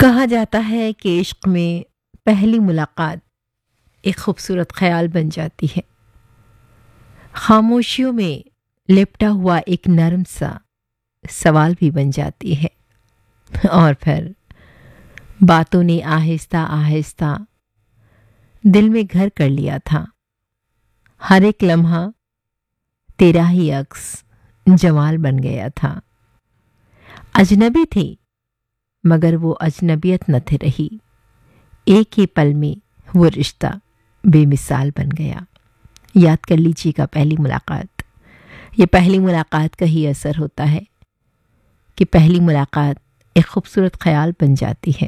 कहा जाता है कि इश्क में पहली मुलाकात एक खूबसूरत ख्याल बन जाती है। खामोशियों में लिपटा हुआ एक नरम सा सवाल भी बन जाती है। और फिर बातों ने आहिस्ता आहिस्ता दिल में घर कर लिया था। हर एक लम्हा तेरा ही अक्स जमाल बन गया था। अजनबी थी मगर वो अजनबियत न थी रही। एक ही पल में वो रिश्ता बेमिसाल बन गया। याद कर लीजिएगा पहली मुलाकात। ये पहली मुलाकात का ही असर होता है कि पहली मुलाकात एक खूबसूरत ख्याल बन जाती है।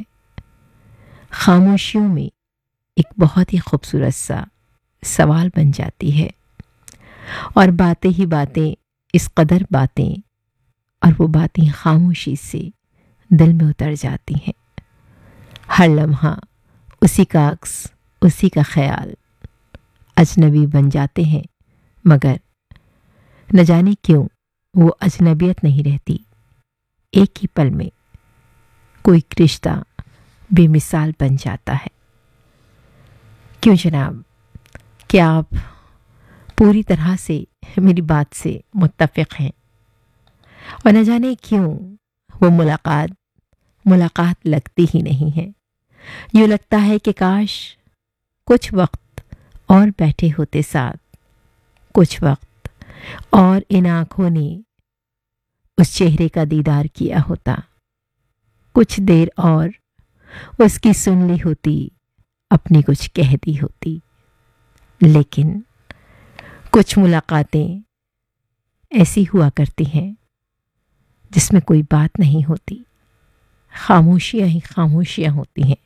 खामोशियों में एक बहुत ही खूबसूरत सा सवाल बन जाती है और बातें ही बातें, इस कदर बातें, और वो बातें खामोशी से दिल में उतर जाती हैं। हर लम्हा उसी का अक्स, उसी का ख्याल। अजनबी बन जाते हैं मगर न जाने क्यों वो अजनबियत नहीं रहती। एक ही पल में कोई रिश्ता बेमिसाल बन जाता है। क्यों जनाब, क्या आप पूरी तरह से मेरी बात से मुत्तफिक हैं? और न जाने क्यों वो मुलाकात लगती ही नहीं है। यूँ लगता है कि काश कुछ वक्त और बैठे होते साथ, कुछ वक्त और इन आँखों ने उस चेहरे का दीदार किया होता, कुछ देर और उसकी सुन ली होती, अपनी कुछ कह दी होती। लेकिन कुछ मुलाकातें ऐसी हुआ करती हैं जिसमें कोई बात नहीं होती, खामोशियां ही खामोशियां होती हैं।